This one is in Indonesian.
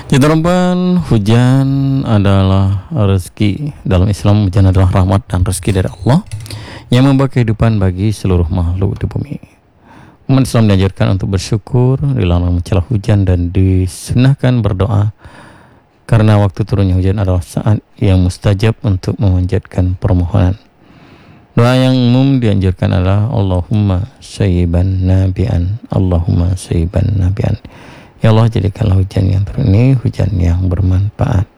Ya teman, hujan adalah rezeki. Dalam Islam, hujan adalah rahmat dan rezeki dari Allah yang membawa kehidupan bagi seluruh makhluk di bumi. Umat Islam diajarkan untuk bersyukur, dilarang mencela hujan, dan disunahkan berdoa karena waktu turunnya hujan adalah saat yang mustajab untuk memanjatkan permohonan. Doa yang umum dianjurkan adalah Allahumma sayyiban nabi'an, Allahumma sayyiban nabi'an. Ya Allah, jadikanlah hujan yang turun ini hujan yang bermanfaat.